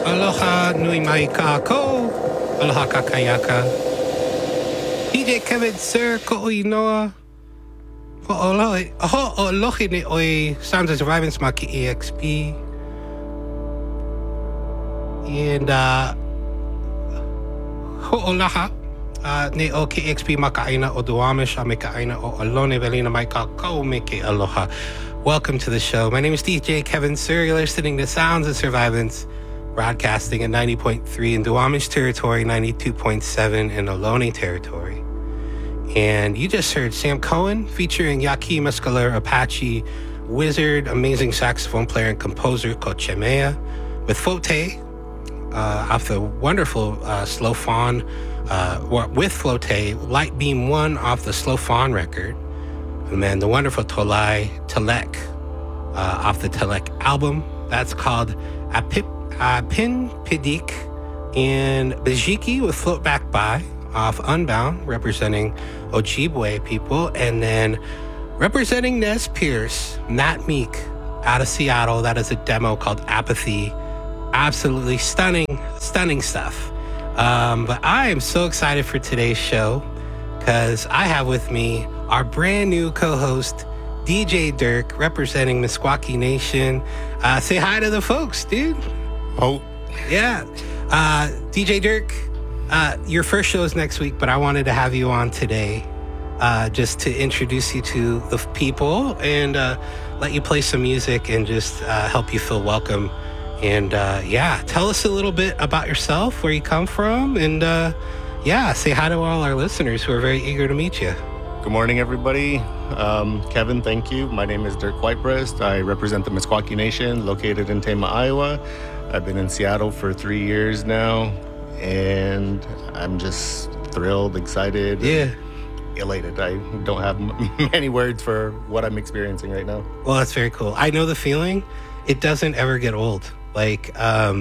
Aloha nui mai kako. Aloha kakayaka. DJ Kevin Sir ko inoa. Ho'olohi ni oi Sounds of Survivance ma ki EXP. And ho'olaha ni o ki EXP ma kaaina o Duwamish a me kaaina o Alone Velina mai kako me ke aloha. Welcome to the show. My name is DJ Kevin Sir. You're listening to Sounds of Survivance, broadcasting at 90.3 in Duwamish territory, 92.7 in Ohlone territory. And you just heard Sam Cohen featuring Yaqui Mescaler Apache Wizard, amazing saxophone player and composer Kochemea, with Fote off the wonderful Slow Fawn, with Flote, Light Beam 1 off the Slow Fawn record. And then the wonderful Tolai Telek off the Telek album. That's called Pin Pidik, and Bajiki with Float Back By off Unbound, representing Ojibwe people. And then representing Nez Perce, Matt Meek out of Seattle. That is a demo called Apathy. Absolutely stunning stuff. But I am so excited for today's show because I have with me our brand new co-host, DJ Dirk, representing Meskwaki Nation. Say hi to the folks, dude. Oh. Yeah. DJ Dirk, your first show is next week, but I wanted to have you on today just to introduce you to the people and let you play some music and just help you feel welcome. And tell us a little bit about yourself, where you come from, and say hi to all our listeners who are very eager to meet you. Good morning, everybody. Kevin, thank you. My name is Dirk Whitebreast. I represent the Meskwaki Nation, located in Tama, Iowa. I've been in Seattle for 3 years now, and I'm just thrilled, excited, elated. I don't have many words for what I'm experiencing right now. Well, that's very cool. I know the feeling. It doesn't ever get old. Like,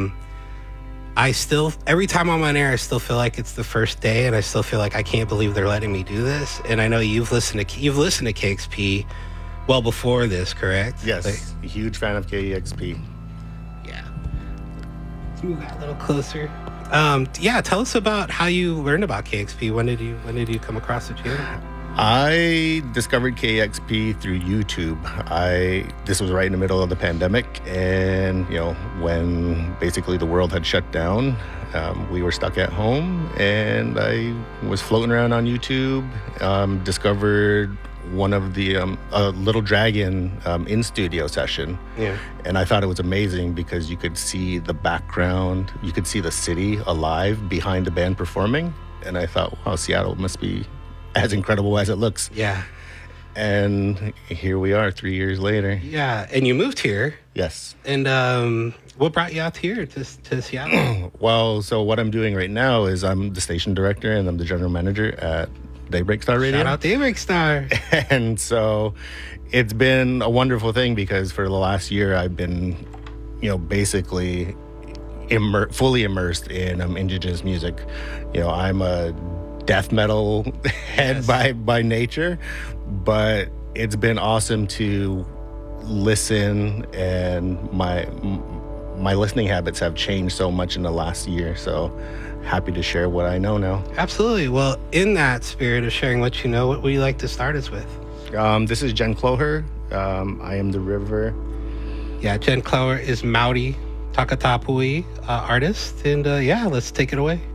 every time I'm on air, I still feel like it's the first day, and I still feel like I can't believe they're letting me do this. And I know you've listened to KXP well before this, correct? Yes, a huge fan of KEXP. Yeah. Move that a little closer. Tell us about how you learned about KXP. When did you come across the channel? I discovered KXP through YouTube. This was right in the middle of the pandemic, and when basically the world had shut down, we were stuck at home, and I was floating around on YouTube, discovered one of the Little Dragon in studio session. Yeah. And I thought it was amazing because you could see the background, you could see the city alive behind the band performing, and I thought, wow, Seattle must be as incredible as it looks. Yeah. And here we are 3 years later. Yeah. And you moved here. Yes. And what brought you out here to Seattle? Well, so what I'm doing right now is I'm the station director and I'm the general manager at Daybreak Star Radio. Shout out Daybreak Star. And so it's been a wonderful thing because for the last year I've been, basically fully immersed in indigenous music. I'm a death metal head by nature, but it's been awesome to listen, and my listening habits have changed so much in the last year, so happy to share what I know now. Absolutely. Well, in that spirit of sharing what you know, what would you like to start us with? This is Jen Cloher. I am the River. Yeah, Jen Cloher is Maori Takatapui artist, and let's take it away.